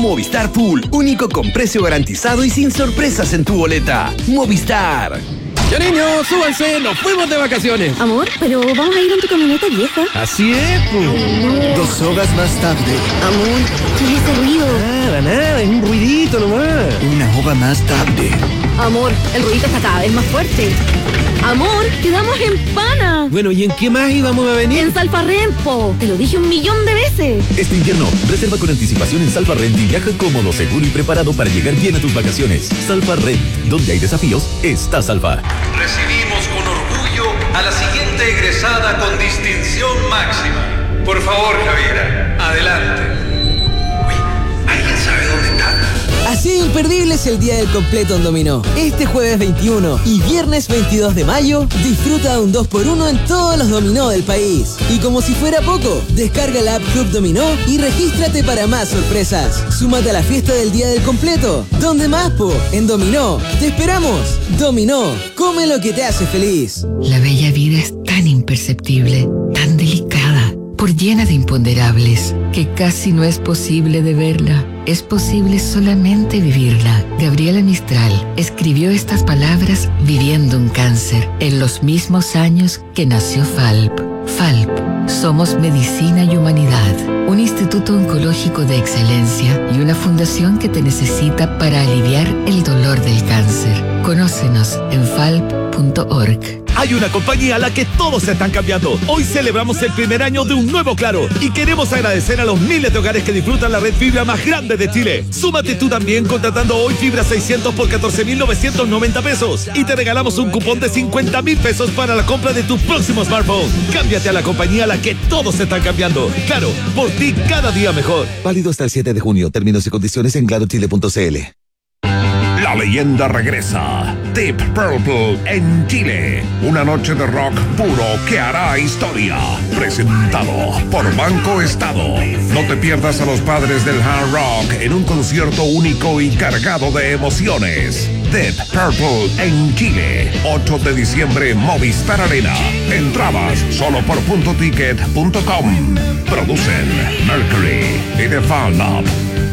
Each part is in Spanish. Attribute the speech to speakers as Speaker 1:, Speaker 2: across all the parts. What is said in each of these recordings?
Speaker 1: Movistar Pool, único con precio garantizado y sin sorpresas en tu boleta. Movistar.
Speaker 2: Ya niños, súbanse, nos fuimos de vacaciones.
Speaker 3: Amor, pero vamos a ir en tu camioneta vieja.
Speaker 2: Así es, pues.
Speaker 4: 2 horas más tarde.
Speaker 3: Amor, ¿qué es ese ruido?
Speaker 2: Nada, es un ruidito nomás.
Speaker 4: 1 hora más tarde.
Speaker 3: Amor, el ruidito está cada vez más fuerte. Amor, quedamos en Pana.
Speaker 2: Bueno, ¿y en qué más íbamos a venir?
Speaker 3: En Salfarrempo. Te lo dije 1.000.000 de veces.
Speaker 5: Este invierno, reserva con anticipación en Salfarrent y viaja cómodo, seguro y preparado para llegar bien a tus vacaciones. Salfarrent, donde hay desafíos, está Salfa.
Speaker 6: Recibimos con orgullo a la siguiente egresada con distinción máxima. Por favor, Javiera, adelante. Uy, ¿alguien sabe dónde está?
Speaker 7: Así de imperdible es el Día del Completo en Dominó. Este jueves 21 y viernes 22 de mayo, disfruta de un 2x1 en todos los dominó del país. Y como si fuera poco, descarga la app Club Dominó y regístrate para más sorpresas. Súmate a la fiesta del Día del Completo. ¿Dónde más, po? En Dominó. ¡Te esperamos! Dominó. Come lo que te hace feliz.
Speaker 8: La bella vida es tan imperceptible, tan delicada, por llena de imponderables, que casi no es posible de verla. Es posible solamente vivirla. Gabriela Mistral escribió estas palabras viviendo un cáncer en los mismos años que nació FALP. FALP, somos medicina y humanidad, un instituto oncológico de excelencia y una fundación que te necesita para aliviar el dolor del cáncer. Conócenos en falp.org.
Speaker 5: Hay una compañía a la que todos se están cambiando. Hoy celebramos el primer año de un nuevo Claro y queremos agradecer a los miles de hogares que disfrutan la red fibra más grande de Chile. Súmate tú también contratando hoy fibra 600 por 14.990 pesos y te regalamos un cupón de 50.000 pesos para la compra de tu próximo smartphone. Cámbiate a la compañía a la que todos se están cambiando. Claro, por ti cada día mejor. Válido hasta el 7 de junio. Términos y condiciones en clarochile.cl.
Speaker 9: La leyenda regresa. Deep Purple en Chile. Una noche de rock puro que hará historia. Presentado por Banco Estado. No te pierdas a los padres del hard rock en un concierto único y cargado de emociones. Deep Purple en Chile. 8 de diciembre, Movistar Arena. Entradas solo por puntoticket.com. Producen Mercury y The Fan Lab.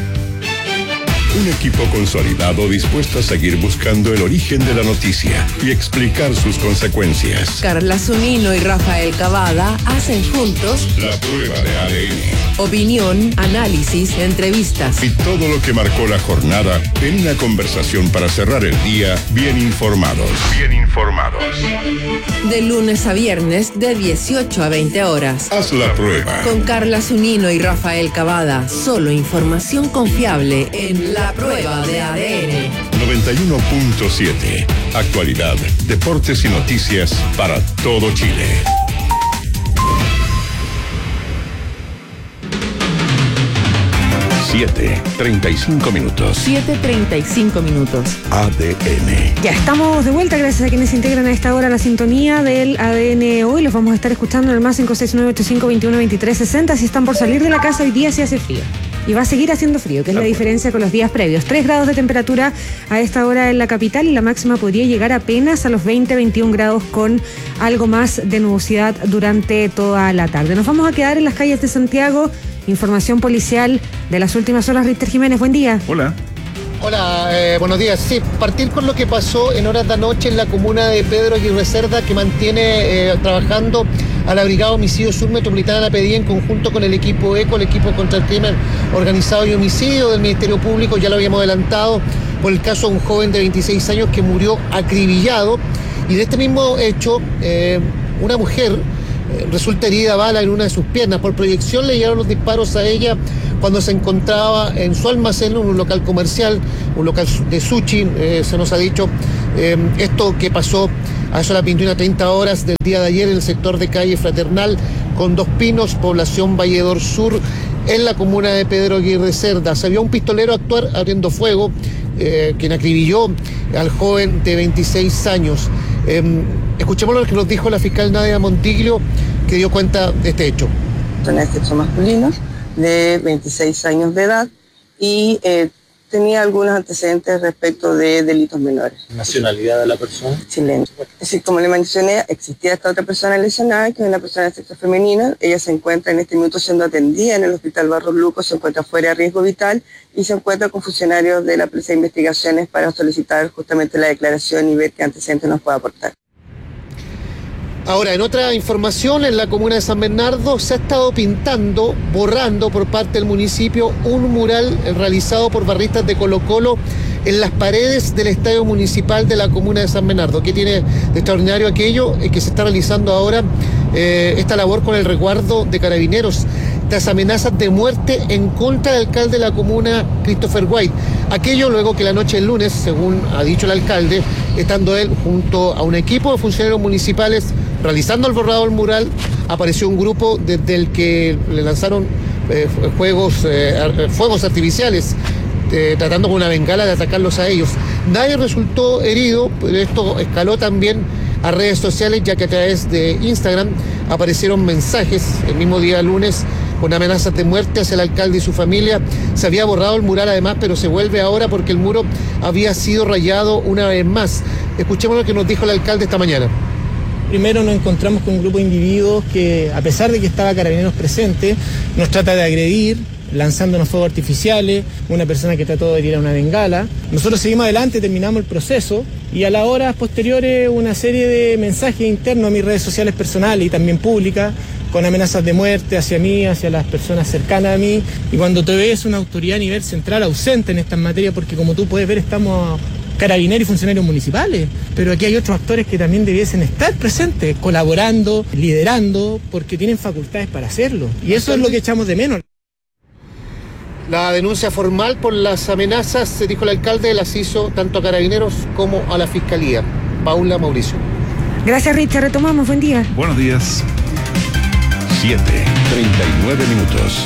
Speaker 10: Un equipo consolidado dispuesto a seguir buscando el origen de la noticia y explicar sus consecuencias.
Speaker 11: Carla Zunino y Rafael Cavada hacen juntos
Speaker 10: la prueba de ADN.
Speaker 11: Opinión, análisis, entrevistas
Speaker 10: Y todo lo que marcó la jornada en una conversación para cerrar el día bien informados. Bien informados.
Speaker 11: De lunes a viernes de 18 a 20 horas.
Speaker 10: Haz la prueba.
Speaker 11: Con Carla Zunino y Rafael Cavada. Solo información confiable en La Prueba de ADN.
Speaker 10: 91.7. Actualidad, deportes y noticias para todo Chile. 7:35 minutos.
Speaker 11: 7:35 minutos.
Speaker 10: ADN.
Speaker 12: Ya estamos de vuelta, gracias a quienes se integran a esta hora la sintonía del ADN hoy. Los vamos a estar escuchando en el más 569-8521-2360. Si están por salir de la casa, hoy día sí hace frío. Y va a seguir haciendo frío, que es la diferencia con los días previos. 3 grados de temperatura a esta hora en la capital y la máxima podría llegar apenas a los 20-21 grados con algo más de nubosidad durante toda la tarde. Nos vamos a quedar en las calles de Santiago. Información policial de las últimas horas. Richter Jiménez, buen día.
Speaker 13: Hola, buenos días. Sí, partir con lo que pasó en horas de anoche en la comuna de Pedro Aguirre Cerda, que mantiene trabajando a la Brigada Homicidio Sur Metropolitana de la PDI en conjunto con el equipo ECO, el equipo contra el crimen organizado y homicidio del Ministerio Público. Ya lo habíamos adelantado por el caso de un joven de 26 años que murió acribillado, y de este mismo hecho una mujer resulta herida a bala en una de sus piernas. Por proyección le llegaron los disparos a ella cuando se encontraba en su almacén, en un local comercial, un local de sushi, se nos ha dicho. Esto que pasó a eso las 21:30 horas del día de ayer en el sector de calle Fraternal con Dos Pinos, población Valledor Sur, en la comuna de Pedro Aguirre Cerda. Se vio un pistolero actuar abriendo fuego, quien acribilló al joven de 26 años. Escuchemos lo que nos dijo la fiscal Nadia Montiglio, que dio cuenta de este hecho.
Speaker 14: Son sexo masculinos de 26 años de edad y tenía algunos antecedentes respecto de delitos menores.
Speaker 15: ¿Nacionalidad de la persona?
Speaker 14: Chileno. Es decir, como le mencioné, existía esta otra persona lesionada, que es una persona de sexo femenino. Ella se encuentra en este minuto siendo atendida en el Hospital Barros Luco, se encuentra fuera de riesgo vital y se encuentra con funcionarios de la Policía de Investigaciones para solicitar justamente la declaración y ver qué antecedentes nos puede aportar.
Speaker 13: Ahora, en otra información, en la comuna de San Bernardo se ha estado pintando, borrando por parte del municipio un mural realizado por barristas de Colo-Colo en las paredes del estadio municipal de la comuna de San Bernardo. ¿Qué tiene de extraordinario aquello? Que se está realizando ahora esta labor con el resguardo de carabineros tras amenazas de muerte en contra del alcalde de la comuna, Christopher White. Aquello luego que la noche del lunes, según ha dicho el alcalde, estando él junto a un equipo de funcionarios municipales realizando el borrado del mural, apareció un grupo desde el que le lanzaron fuegos artificiales, tratando con una bengala de atacarlos a ellos. Nadie resultó herido, pero esto escaló también a redes sociales, ya que a través de Instagram aparecieron mensajes el mismo día lunes con amenazas de muerte hacia el alcalde y su familia. Se había borrado el mural además, pero se vuelve ahora porque el muro había sido rayado una vez más. Escuchemos lo que nos dijo el alcalde esta mañana.
Speaker 16: Primero nos encontramos con un grupo de individuos que, a pesar de que estaba Carabineros presente, nos trata de agredir, lanzándonos fuegos artificiales, una persona que trató de tirar una bengala. Nosotros seguimos adelante, terminamos el proceso y a las horas posteriores una serie de mensajes internos a mis redes sociales personales y también públicas, con amenazas de muerte hacia mí, hacia las personas cercanas a mí. Y cuando te ves una autoridad a nivel central ausente en estas materias, porque como tú puedes ver estamos carabineros y funcionarios municipales, pero aquí hay otros actores que también debiesen estar presentes, colaborando, liderando, porque tienen facultades para hacerlo. Y eso es lo que echamos de menos.
Speaker 13: La denuncia formal por las amenazas, se dijo el alcalde, las hizo tanto a Carabineros como a la Fiscalía. Paula, Mauricio.
Speaker 12: Gracias, Richard. Retomamos. Buen día.
Speaker 10: Buenos días. 7:39 minutos.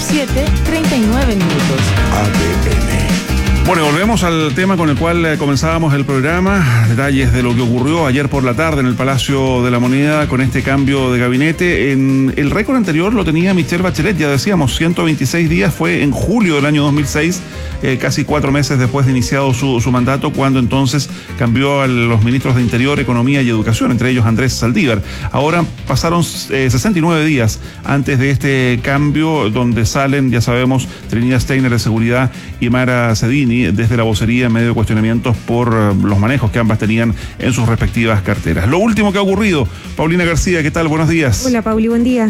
Speaker 3: 7:39 minutos.
Speaker 10: ADN. Bueno, volvemos al tema con el cual comenzábamos el programa. Detalles de lo que ocurrió ayer por la tarde en el Palacio de la Moneda con este cambio de gabinete. En el récord anterior lo tenía Michelle Bachelet, ya decíamos, 126 días, fue en julio del año 2006, casi 4 meses después de iniciado su mandato, cuando entonces cambió a los ministros de Interior, Economía y Educación, entre ellos Andrés Saldívar. Ahora pasaron 69 días antes de este cambio, donde salen, ya sabemos, Trinidad Steiner de Seguridad y Mara Cedini desde la vocería en medio de cuestionamientos por los manejos que ambas tenían en sus respectivas carteras. Lo último que ha ocurrido, Paulina García, ¿qué tal? Buenos días.
Speaker 12: Hola, Pauli, buen día.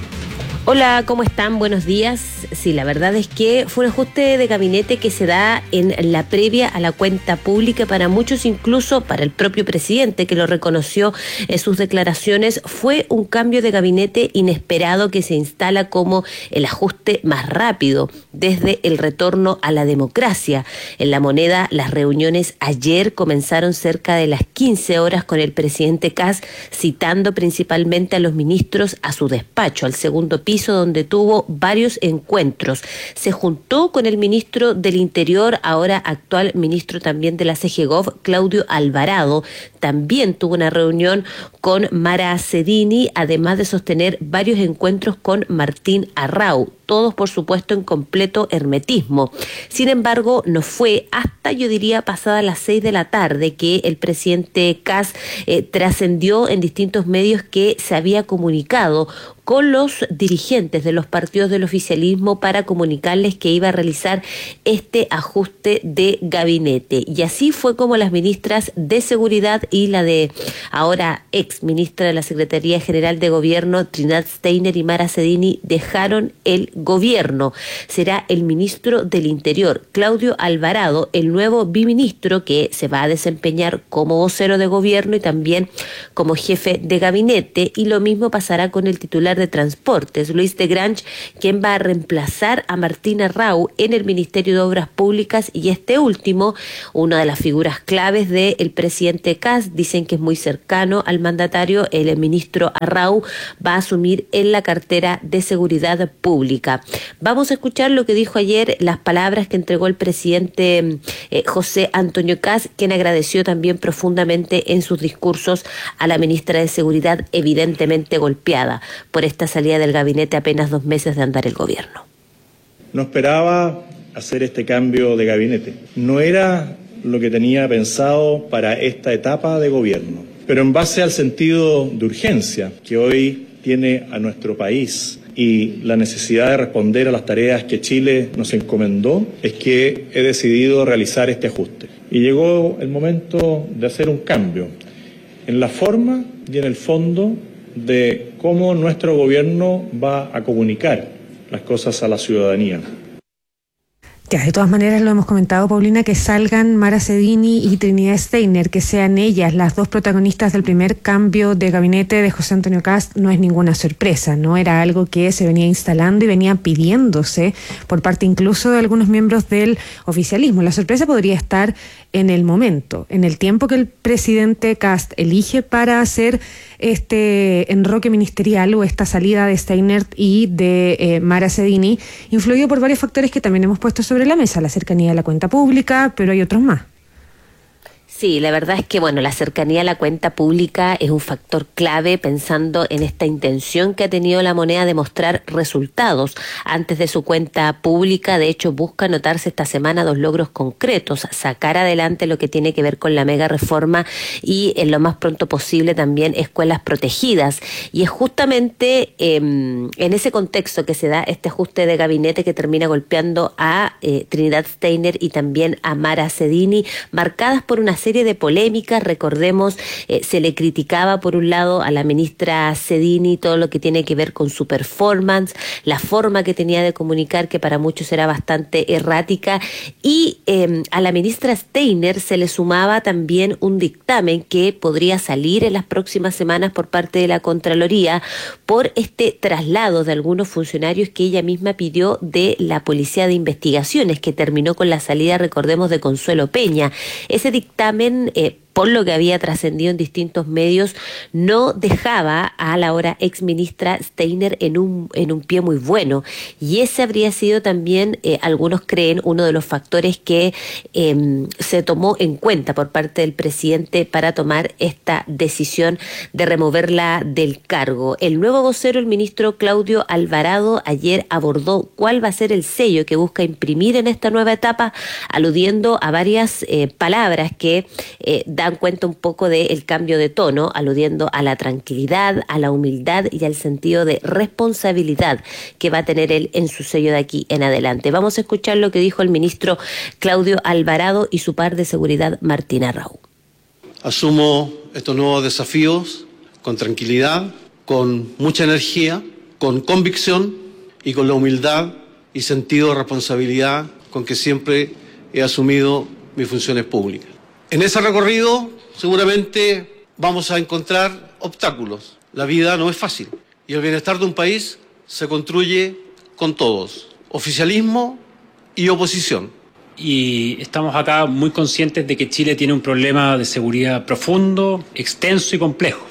Speaker 17: Hola, ¿cómo están? Buenos días. Sí, la verdad es que fue un ajuste de gabinete que se da en la previa a la cuenta pública. Para muchos, incluso para el propio presidente, que lo reconoció en sus declaraciones, fue un cambio de gabinete inesperado que se instala como el ajuste más rápido desde el retorno a la democracia. En La Moneda, las reuniones ayer comenzaron cerca de las 15 horas con el presidente Kast, citando principalmente a los ministros a su despacho, al segundo piso, donde tuvo varios encuentros. Se juntó con el ministro del Interior, ahora actual ministro también de la CGGOV, Claudio Alvarado. También tuvo una reunión con Mara Cedini, además de sostener varios encuentros con Martín Arrau. Todos, por supuesto, en completo hermetismo. Sin embargo, no fue hasta, yo diría, pasadas las 6 de la tarde que el presidente Kast trascendió en distintos medios que se había comunicado con los dirigentes de los partidos del oficialismo para comunicarles que iba a realizar este ajuste de gabinete. Y así fue como las ministras de Seguridad y la de ahora ex ministra de la Secretaría General de Gobierno, Trinidad Steiner y Mara Cedini, dejaron el gobierno. Será el ministro del Interior, Claudio Alvarado, el nuevo biministro que se va a desempeñar como vocero de gobierno y también como jefe de gabinete, y lo mismo pasará con el titular de Transportes, Luis de Grange, quien va a reemplazar a Martín Arrau en el Ministerio de Obras Públicas, y este último, una de las figuras claves del presidente Kast, dicen que es muy cercano al mandatario. El ministro Arrau va a asumir en la cartera de Seguridad Pública. Vamos a escuchar lo que dijo ayer, las palabras que entregó el presidente José Antonio Kast, quien agradeció también profundamente en sus discursos a la ministra de Seguridad, evidentemente golpeada por esta salida del gabinete apenas 2 meses de andar el gobierno.
Speaker 18: No esperaba
Speaker 15: hacer este cambio de gabinete. No era lo que tenía pensado para esta etapa de gobierno, pero en base al sentido de urgencia que hoy tiene a nuestro país y la necesidad de responder a las tareas que Chile nos encomendó, es que he decidido realizar este ajuste. Y llegó el momento de hacer un cambio en la forma y en el fondo de cómo nuestro gobierno va a comunicar las cosas a la ciudadanía.
Speaker 12: Ya, de todas maneras lo hemos comentado, Paulina, que salgan Mara Cedini y Trinidad Steiner, que sean ellas las dos protagonistas del primer cambio de gabinete de José Antonio Kast, no es ninguna sorpresa, no era algo que se venía instalando y venía pidiéndose por parte incluso de algunos miembros del oficialismo. La sorpresa podría estar en el momento, en el tiempo que el presidente Kast elige para hacer este enroque ministerial o esta salida de Steiner y de Mara Cedini, influido por varios factores que también hemos puesto sobre la mesa, la cercanía de la cuenta pública, pero hay otros más.
Speaker 17: Sí, la verdad es que la cercanía a la cuenta pública es un factor clave pensando en esta intención que ha tenido la moneda de mostrar resultados antes de su cuenta pública. De hecho, busca anotarse esta semana 2 logros concretos, sacar adelante lo que tiene que ver con la mega reforma y en lo más pronto posible también escuelas protegidas. Y es justamente en ese contexto que se da este ajuste de gabinete que termina golpeando a Trinidad Steiner y también a Mara Cedini, marcadas por una serie de polémicas. Recordemos, se le criticaba por un lado a la ministra Cedini todo lo que tiene que ver con su performance, la forma que tenía de comunicar, que para muchos era bastante errática, y a la ministra Steiner se le sumaba también un dictamen que podría salir en las próximas semanas por parte de la Contraloría por este traslado de algunos funcionarios que ella misma pidió de la Policía de Investigaciones, que terminó con la salida, recordemos, de Consuelo Peña. Ese dictamen, por lo que había trascendido en distintos medios, no dejaba a la ahora exministra Steiner en un pie muy bueno. Y ese habría sido también, algunos creen, uno de los factores que se tomó en cuenta por parte del presidente para tomar esta decisión de removerla del cargo. El nuevo vocero, el ministro Claudio Alvarado, ayer abordó cuál va a ser el sello que busca imprimir en esta nueva etapa, aludiendo a varias palabras que dan cuenta un poco del cambio de tono, aludiendo a la tranquilidad, a la humildad y al sentido de responsabilidad que va a tener él en su sello de aquí en adelante. Vamos a escuchar lo que dijo el ministro Claudio Alvarado y su par de seguridad Martín Arrau.
Speaker 18: Asumo estos nuevos desafíos con tranquilidad, con mucha energía, con convicción y con la humildad y sentido de responsabilidad con que siempre he asumido mis funciones públicas. En ese recorrido seguramente vamos a encontrar obstáculos. La vida no es fácil y el bienestar de un país se construye con todos, oficialismo y oposición.
Speaker 19: Y estamos acá muy conscientes de que Chile tiene un problema de seguridad profundo, extenso y complejo.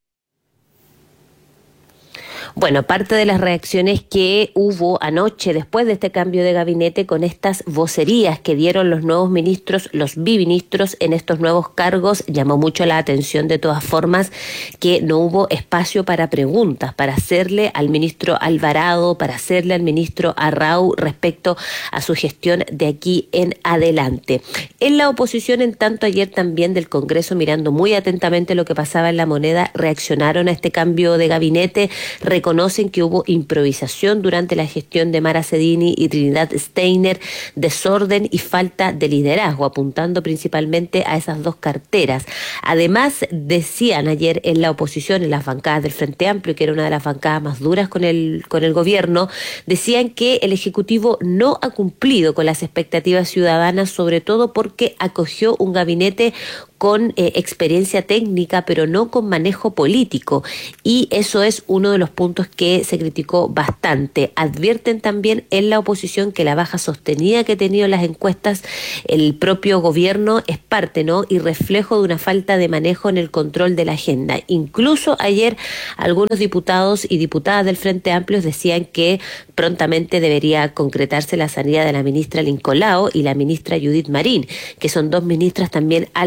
Speaker 17: Bueno, parte de las reacciones que hubo anoche después de este cambio de gabinete con estas vocerías que dieron los nuevos ministros, los biministros en estos nuevos cargos, llamó mucho la atención de todas formas que no hubo espacio para preguntas, para hacerle al ministro Alvarado, para hacerle al ministro Arrau respecto a su gestión de aquí en adelante. En la oposición, en tanto, ayer también del Congreso, mirando muy atentamente lo que pasaba en la moneda, reaccionaron a este cambio de gabinete, reconocen que hubo improvisación durante la gestión de Mara Cedini y Trinidad Steiner, desorden y falta de liderazgo, apuntando principalmente a esas dos carteras. Además, decían ayer en la oposición, en las bancadas del Frente Amplio, que era una de las bancadas más duras con el gobierno, decían que el Ejecutivo no ha cumplido con las expectativas ciudadanas, sobre todo porque acogió un gabinete con experiencia técnica, pero no con manejo político. Y eso es uno de los puntos que se criticó bastante. Advierten también en la oposición que la baja sostenida que ha tenido las encuestas el propio gobierno es parte, ¿no?, y reflejo de una falta de manejo en el control de la agenda. Incluso ayer algunos diputados y diputadas del Frente Amplio decían que prontamente debería concretarse la salida de la ministra Lincolao y la ministra Judith Marín, que son dos ministras también altamente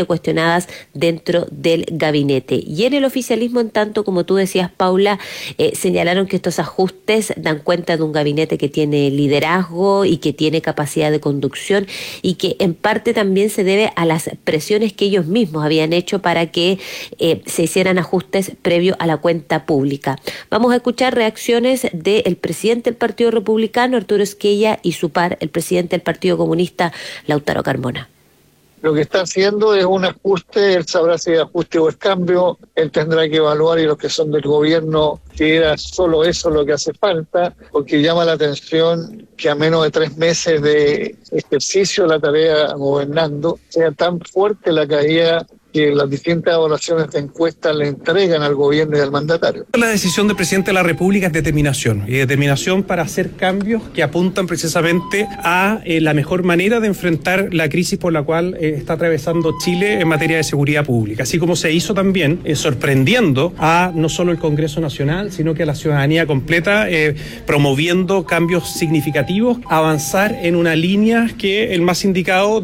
Speaker 17: fuertemente cuestionadas dentro del gabinete. Y en el oficialismo, en tanto, como tú decías, Paula, señalaron que estos ajustes dan cuenta de un gabinete que tiene liderazgo y que tiene capacidad de conducción y que en parte también se debe a las presiones que ellos mismos habían hecho para que se hicieran ajustes previo a la cuenta pública. Vamos a escuchar reacciones del presidente del Partido Republicano, Arturo Esquella, y su par, el presidente del Partido Comunista, Lautaro Carmona.
Speaker 20: Lo que está haciendo es un ajuste, él sabrá si es ajuste o es cambio, él tendrá que evaluar, y los que son del gobierno, si era solo eso lo que hace falta, porque llama la atención que a menos de 3 meses de ejercicio de la tarea gobernando, sea tan fuerte la caída que las distintas evaluaciones de encuestas le entregan al gobierno y al mandatario.
Speaker 21: La decisión del presidente de la República es determinación, y determinación para hacer cambios que apuntan precisamente a la mejor manera de enfrentar la crisis por la cual está atravesando Chile en materia de seguridad pública, así como se hizo también sorprendiendo a no solo el Congreso Nacional, sino que a la ciudadanía completa, promoviendo cambios significativos, avanzar en una línea que el más indicado.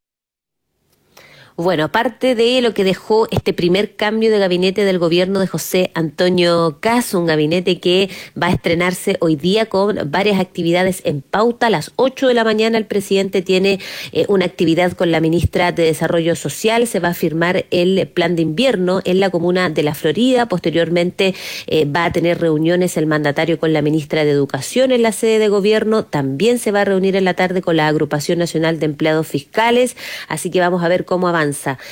Speaker 17: Bueno, aparte de lo que dejó este primer cambio de gabinete del gobierno de José Antonio Kast, un gabinete que va a estrenarse hoy día con varias actividades en pauta. A las 8 de la mañana el presidente tiene una actividad con la ministra de Desarrollo Social. Se va a firmar el plan de invierno en la comuna de La Florida. Posteriormente va a tener reuniones el mandatario con la ministra de Educación en la sede de gobierno. También se va a reunir en la tarde con la Agrupación Nacional de Empleados Fiscales. Así que vamos a ver cómo avanza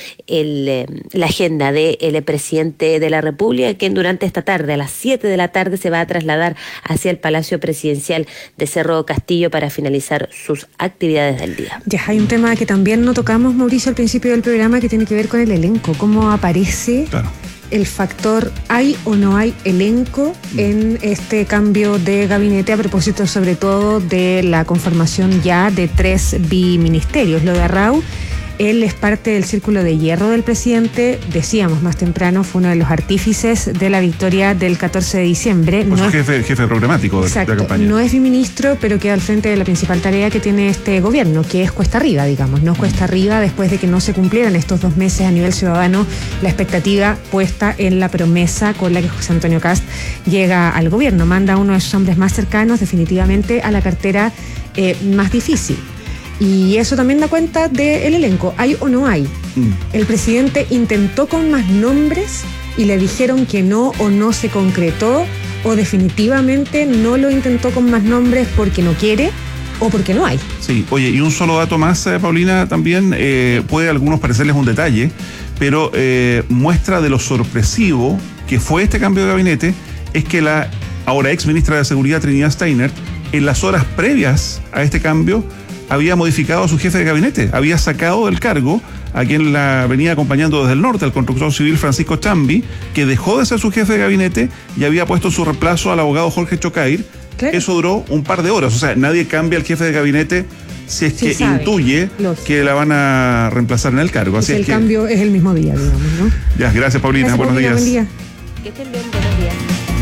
Speaker 17: la agenda del presidente de la República, quien durante esta tarde, a las 7 de la tarde, se va a trasladar hacia el Palacio Presidencial de Cerro Castillo para finalizar sus actividades del día.
Speaker 12: Ya hay un tema que también no tocamos, Mauricio, al principio del programa, que tiene que ver con el elenco, cómo aparece el factor ¿hay o no hay elenco en este cambio de gabinete, a propósito sobre todo de la conformación ya de 3 biministerios? Lo de Arrau, él es parte del círculo de hierro del presidente, decíamos más temprano, fue uno de los artífices de la victoria del 14 de diciembre.
Speaker 10: Pues no jefe programático de la campaña.
Speaker 12: No es biministro, pero queda al frente de la principal tarea que tiene este gobierno, que es cuesta arriba, digamos, no cuesta arriba después de que no se cumplieran estos 2 meses a nivel ciudadano, la expectativa puesta en la promesa con la que José Antonio Kast llega al gobierno. Manda a uno de sus hombres más cercanos, definitivamente, a la cartera más difícil. Y eso también da cuenta del elenco. ¿Hay o no hay? El presidente intentó con más nombres y le dijeron que no, o no se concretó, o definitivamente no lo intentó con más nombres porque no quiere o porque no hay.
Speaker 10: Sí, oye, y un solo dato más, Paulina, también puede a algunos parecerles un detalle, pero muestra de lo sorpresivo que fue este cambio de gabinete, es que la ahora ex ministra de Seguridad, Trinidad Steiner, en las horas previas a este cambio, había modificado a su jefe de gabinete, había sacado del cargo a quien la venía acompañando desde el norte, al constructor civil Francisco Chambi, que dejó de ser su jefe de gabinete y había puesto su reemplazo al abogado Jorge Chocair. Claro. Eso duró un par de horas, o sea, nadie cambia al jefe de gabinete si es que intuye que la van a reemplazar en el cargo. Así
Speaker 12: es
Speaker 10: el
Speaker 12: que cambio es el mismo día, digamos, ¿no?
Speaker 10: Ya, gracias, Paulina.
Speaker 12: Gracias,
Speaker 10: buenos
Speaker 12: Paulina,
Speaker 10: días.
Speaker 12: buen día.
Speaker 17: Que estén bien, buenos días.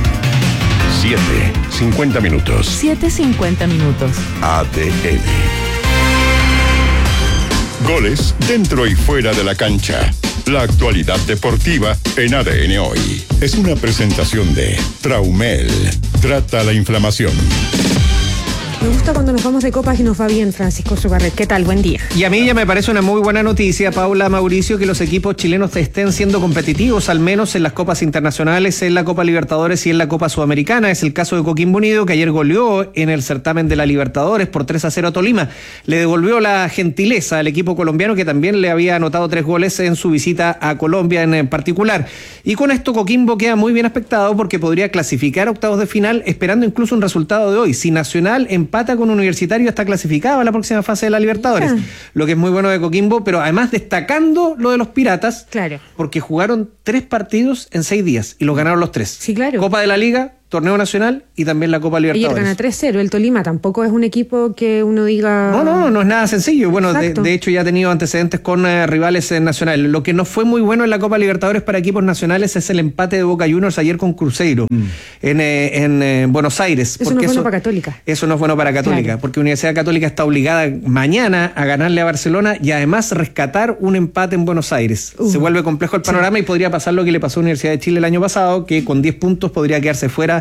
Speaker 9: 7:50 minutos.
Speaker 8: 7:50 minutos.
Speaker 9: ADN. Goles dentro y fuera de la cancha. La actualidad deportiva en ADN Hoy. Es una presentación de Traumel. Trata la inflamación.
Speaker 12: Me gusta cuando nos vamos de copas y nos va bien, Francisco Sugarret. ¿Qué tal? Buen día.
Speaker 2: Y a mí ya me parece una muy buena noticia, Paula, Mauricio, que los equipos chilenos estén siendo competitivos, al menos en las copas internacionales, en la Copa Libertadores y en la Copa Sudamericana. Es el caso de Coquimbo Unido, que ayer goleó en el certamen de la Libertadores por 3-0 a Tolima. Le devolvió la gentileza al equipo colombiano, que también le había anotado 3 goles en su visita a Colombia en particular. Y con esto Coquimbo queda muy bien aspectado porque podría clasificar a octavos de final, esperando incluso un resultado de hoy. Si Nacional empata con Universitario, está clasificado a la próxima fase de la Libertadores. Lo que es muy bueno de Coquimbo, pero además destacando lo de los Piratas,
Speaker 12: claro,
Speaker 2: porque jugaron 3 partidos en 6 días y los ganaron los 3.
Speaker 12: Sí, claro.
Speaker 2: Copa de la Liga, Torneo Nacional y también la Copa Libertadores.
Speaker 12: Ayer gana 3-0. El Tolima tampoco es un equipo que uno diga...
Speaker 2: No es nada sencillo. Bueno, de hecho ya ha tenido antecedentes con rivales nacionales. Lo que no fue muy bueno en la Copa Libertadores para equipos nacionales es el empate de Boca Juniors ayer con Cruzeiro en Buenos Aires.
Speaker 12: Eso no es bueno para Católica.
Speaker 2: Eso no es bueno para Católica, claro. Porque Universidad Católica está obligada mañana a ganarle a Barcelona y además rescatar un empate en Buenos Aires. Se vuelve complejo el panorama y podría pasar lo que le pasó a Universidad de Chile el año pasado, que con 10 puntos podría quedarse fuera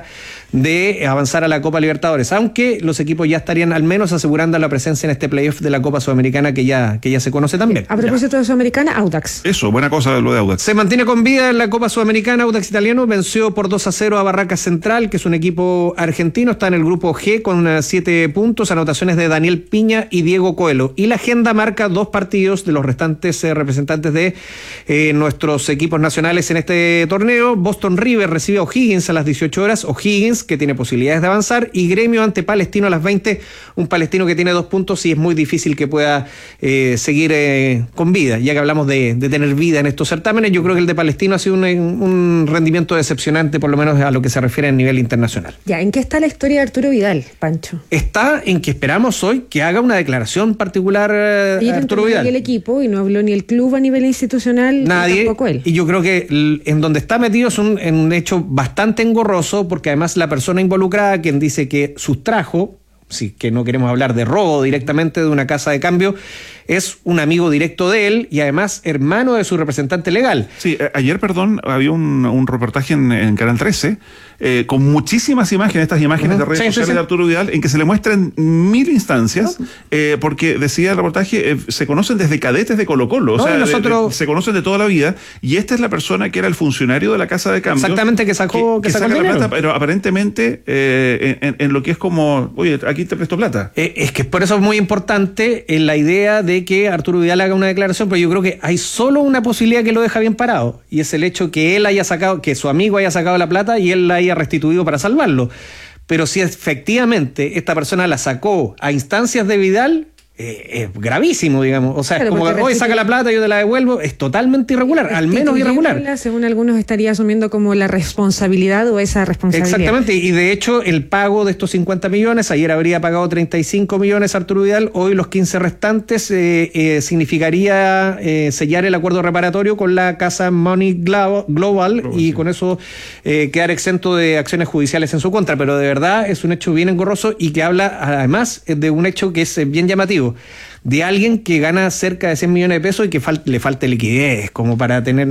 Speaker 2: de avanzar a la Copa Libertadores, aunque los equipos ya estarían al menos asegurando la presencia en este playoff de la Copa Sudamericana que ya se conoce también.
Speaker 12: A propósito de Sudamericana, Audax.
Speaker 10: Eso, buena cosa lo de Audax.
Speaker 2: Se mantiene con vida en la Copa Sudamericana. Audax italiano venció por 2-0 a Barracas Central, que es un equipo argentino, está en el grupo G con 7 puntos, anotaciones de Daniel Piña y Diego Coelho. Y la agenda marca 2 partidos de los restantes representantes de nuestros equipos nacionales en este torneo. Boston River recibe a O'Higgins a las 18 horas. O'Higgins, que tiene posibilidades de avanzar, y Gremio ante Palestino a las 20. Un Palestino que tiene 2 puntos y es muy difícil que pueda seguir con vida. Ya que hablamos de tener vida en estos certámenes, yo creo que el de Palestino ha sido un rendimiento decepcionante, por lo menos a lo que se refiere a nivel internacional.
Speaker 12: Ya, ¿en qué está la historia de Arturo Vidal, Pancho?
Speaker 2: Está en que esperamos hoy que haga una declaración particular Arturo Vidal.
Speaker 12: El equipo y no habló ni el club a nivel institucional,
Speaker 2: nadie,
Speaker 12: ni tampoco él.
Speaker 2: Y yo creo que en donde está metido es un hecho bastante engorroso, porque además la persona involucrada, quien dice que sustrajo, sí, que no queremos hablar de robo directamente de una casa de cambio, es un amigo directo de él y además hermano de su representante legal.
Speaker 10: Sí, ayer, había un reportaje en Canal 13 con muchísimas imágenes, estas imágenes de redes sociales de Arturo Vidal, en que se le muestran 1000 instancias, porque decía el reportaje, se conocen desde cadetes de Colo-Colo, o sea, se conocen de toda la vida, y esta es la persona que era el funcionario de la casa de cambio.
Speaker 2: Exactamente, que sacó
Speaker 10: la plata, pero aparentemente en lo que es como, oye, aquí te presto plata.
Speaker 2: Es que por eso es muy importante la idea de que Arturo Vidal haga una declaración, pero yo creo que hay solo una posibilidad que lo deja bien parado, y es el hecho que él haya sacado, que su amigo haya sacado la plata y él la haya restituido para salvarlo. Pero si efectivamente esta persona la sacó a instancias de Vidal, es gravísimo, digamos. O sea, claro, es como que hoy saca la plata y yo te la devuelvo, es totalmente irregular, al menos irregular.
Speaker 12: Según algunos estaría asumiendo como la responsabilidad o esa responsabilidad.
Speaker 2: Exactamente, y de hecho el pago de estos 50 millones, ayer habría pagado 35 millones Arturo Vidal, hoy los 15 restantes significaría sellar el acuerdo reparatorio con la casa Money Global y con eso quedar exento de acciones judiciales en su contra, pero de verdad es un hecho bien engorroso y que habla además de un hecho que es bien llamativo, de alguien que gana cerca de 100 millones de pesos y que le falte liquidez, como para tener...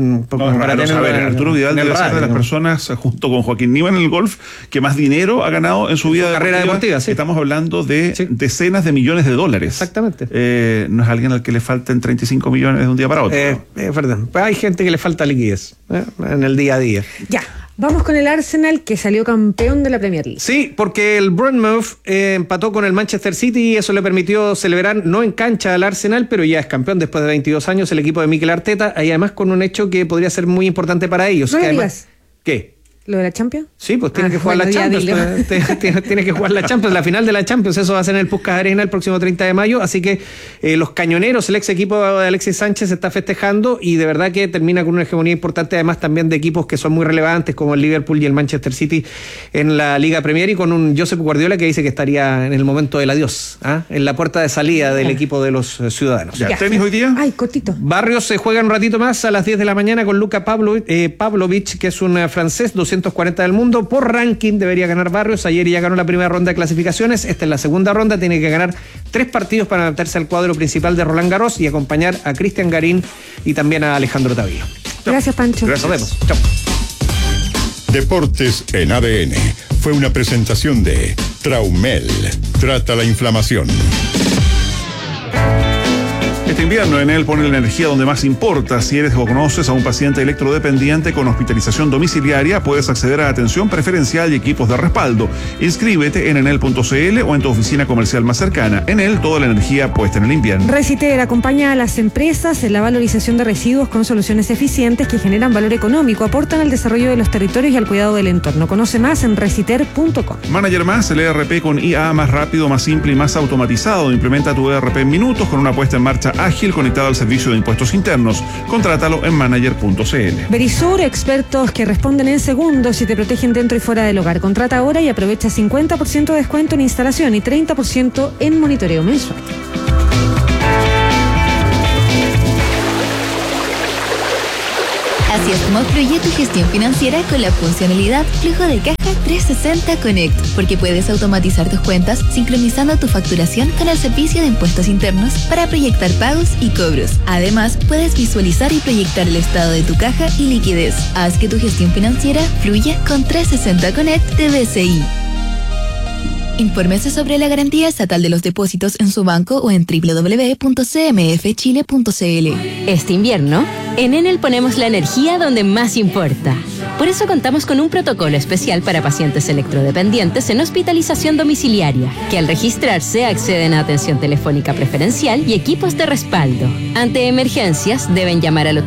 Speaker 10: Arturo Vidal debe ser de las personas, junto con Joaquín Niva en el golf, que más dinero ha ganado en su vida
Speaker 2: carrera deportiva. Sí.
Speaker 10: Estamos hablando de decenas de millones de dólares.
Speaker 2: Exactamente.
Speaker 10: No es alguien al que le falten 35 millones de un día para otro.
Speaker 2: Es verdad. Hay gente que le falta liquidez en el día a día.
Speaker 12: Ya. Vamos con el Arsenal, que salió campeón de la Premier League.
Speaker 2: Sí, porque el Bournemouth empató con el Manchester City y eso le permitió celebrar, no en cancha al Arsenal, pero ya es campeón después de 22 años el equipo de Mikel Arteta, y además con un hecho que podría ser muy importante para ellos.
Speaker 12: No
Speaker 2: que
Speaker 12: me
Speaker 2: además,
Speaker 12: digas.
Speaker 2: ¿Qué?
Speaker 12: ¿Lo de la Champions?
Speaker 2: Sí, pues tiene que jugar la Champions. Tiene que jugar la Champions, la final de la Champions. Eso va a ser en el Puskás Arena el próximo 30 de mayo. Así que los cañoneros, el ex equipo de Alexis Sánchez, está festejando y de verdad que termina con una hegemonía importante, además también de equipos que son muy relevantes, como el Liverpool y el Manchester City en la Liga Premier, y con un Josep Guardiola que dice que estaría en el momento del adiós, en la puerta de salida del equipo de los ciudadanos.
Speaker 10: ¿Ya tenis hoy día?
Speaker 12: Ay, cortito.
Speaker 2: Barrios se juega un ratito más a las 10 de la mañana con Luka Pavlovic, que es un francés, 240 del mundo. Por ranking debería ganar Barrios. Ayer ya ganó la primera ronda de clasificaciones. Esta es la segunda ronda. Tiene que ganar 3 partidos para adaptarse al cuadro principal de Roland Garros y acompañar a Cristian Garín y también a Alejandro Tavilo.
Speaker 12: Gracias, Pancho.
Speaker 2: Gracias. Nos vemos. Chao.
Speaker 1: Deportes en ADN fue una presentación de Traumel. Trata la inflamación.
Speaker 10: Este invierno Enel pone la energía donde más importa. Si eres o conoces a un paciente electrodependiente con hospitalización domiciliaria, puedes acceder a atención preferencial y equipos de respaldo. Inscríbete en enel.cl o en tu oficina comercial más cercana. Enel, toda la energía puesta en el invierno.
Speaker 12: Reciter acompaña a las empresas en la valorización de residuos con soluciones eficientes que generan valor económico, aportan al desarrollo de los territorios y al cuidado del entorno. Conoce más en reciter.com.
Speaker 10: Manager Más, el ERP con IA más rápido, más simple y más automatizado. Implementa tu ERP en minutos con una puesta en marcha ágil conectado al servicio de impuestos internos. Contrátalo en manager.cl.
Speaker 12: Verisur, expertos que responden en segundos y te protegen dentro y fuera del hogar. Contrata ahora y aprovecha 50% de descuento en instalación y 30% en monitoreo mensual.
Speaker 4: Así es como fluye tu gestión financiera con la funcionalidad Flujo de Caja 360 Connect, porque puedes automatizar tus cuentas sincronizando tu facturación con el servicio de impuestos internos para proyectar pagos y cobros. Además, puedes visualizar y proyectar el estado de tu caja y liquidez. Haz que tu gestión financiera fluya con 360 Connect de BCI. Infórmese sobre la garantía estatal de los depósitos en su banco o en www.cmfchile.cl.
Speaker 22: Este invierno, en Enel ponemos la energía donde más importa. Por eso contamos con un protocolo especial para pacientes electrodependientes en hospitalización domiciliaria, que al registrarse acceden a atención telefónica preferencial y equipos de respaldo. Ante emergencias, deben llamar al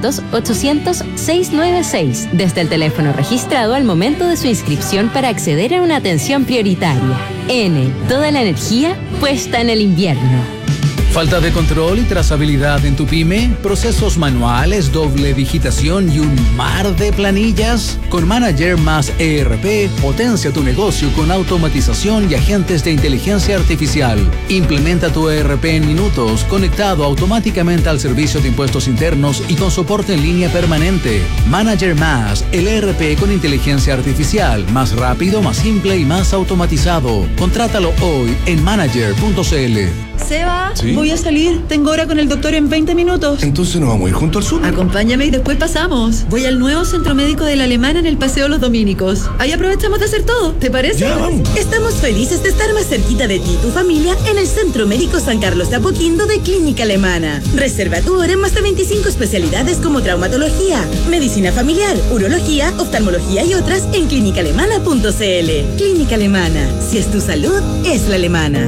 Speaker 22: 800-800-696 desde el teléfono registrado al momento de su inscripción para acceder a una atención prioritaria. Enel, toda la energía puesta en el invierno.
Speaker 23: ¿Falta de control y trazabilidad en tu pyme? ¿Procesos manuales, doble digitación y un mar de planillas? Con Manager más ERP, potencia tu negocio con automatización y agentes de inteligencia artificial. Implementa tu ERP en minutos, conectado automáticamente al servicio de impuestos internos y con soporte en línea permanente. Manager más, el ERP con inteligencia artificial, más rápido, más simple y más automatizado. Contrátalo hoy en manager.cl.
Speaker 24: Seba,
Speaker 10: ¿Sí?
Speaker 24: voy a salir. Tengo hora con el doctor en 20 minutos.
Speaker 10: Entonces nos vamos a ir junto al sur.
Speaker 24: Acompáñame y después pasamos. Voy al nuevo centro médico de la Alemana en el Paseo Los Dominicos. Ahí aprovechamos de hacer todo. ¿Te parece?
Speaker 10: Ya, vamos.
Speaker 24: Estamos felices de estar más cerquita de ti y tu familia en el Centro Médico San Carlos de Apoquindo de Clínica Alemana. Reserva tu hora en más de 25 especialidades como traumatología, medicina familiar, urología, oftalmología y otras en clínicaalemana.cl. Clínica Alemana. Si es tu salud, es la alemana.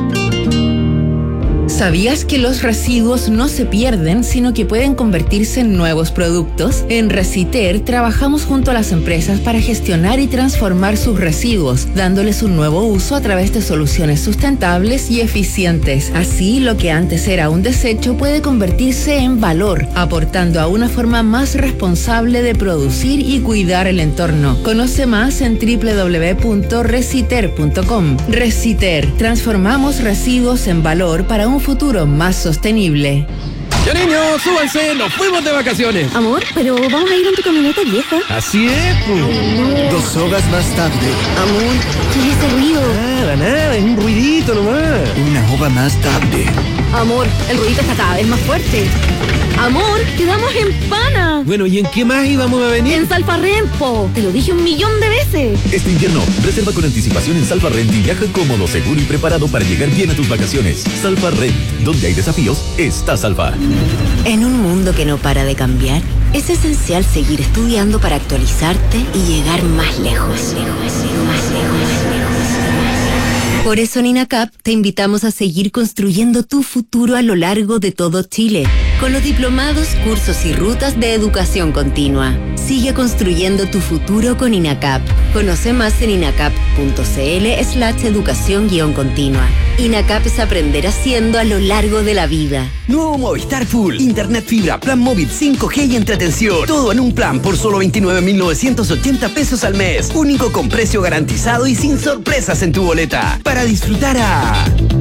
Speaker 8: ¿Sabías que los residuos no se pierden, sino que pueden convertirse en nuevos productos? En Reciter trabajamos junto a las empresas para gestionar y transformar sus residuos, dándoles un nuevo uso a través de soluciones sustentables y eficientes. Así, lo que antes era un desecho puede convertirse en valor, aportando a una forma más responsable de producir y cuidar el entorno. Conoce más en www.reciter.com. Reciter, transformamos residuos en valor para un futuro más sostenible.
Speaker 25: Ya niños, súbanse, nos fuimos de vacaciones.
Speaker 3: Amor, pero vamos a ir en tu camioneta vieja.
Speaker 25: Así es, pues.
Speaker 26: 2 horas más tarde.
Speaker 3: Amor, ¿qué es ese ruido?
Speaker 25: Nada, es un ruidito nomás.
Speaker 26: 1 hora más tarde.
Speaker 3: Amor, el ruidito está cada vez más fuerte. Amor, quedamos en Pana.
Speaker 25: Bueno, ¿y en qué más íbamos a venir?
Speaker 3: En Salfarrempo. Te lo dije 1.000.000 de veces.
Speaker 27: Este invierno, reserva con anticipación en Salfarrent y viaja cómodo, seguro y preparado para llegar bien a tus vacaciones. Salfarrent, donde hay desafíos, está Salva.
Speaker 28: En un mundo que no para de cambiar, es esencial seguir estudiando para actualizarte y llegar más lejos. Por eso en INACAP te invitamos a seguir construyendo tu futuro a lo largo de todo Chile, con los diplomados, cursos y rutas de educación continua. Sigue construyendo tu futuro con INACAP. Conoce más en inacap.cl/educación-continua. INACAP es aprender haciendo a lo largo de la vida.
Speaker 29: Nuevo Movistar Full. Internet fibra, plan móvil 5G y entretención. Todo en un plan por solo 29.980 pesos al mes. Único con precio garantizado y sin sorpresas en tu boleta. Para disfrutar a...